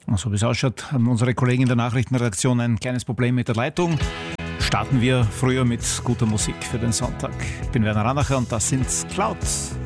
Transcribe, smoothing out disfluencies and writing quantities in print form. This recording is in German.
So wie es ausschaut, haben unsere Kollegen in der Nachrichtenredaktion ein kleines Problem mit der Leitung. Starten wir früher mit guter Musik für den Sonntag. Ich bin Werner Ranacher und das sind Cloud.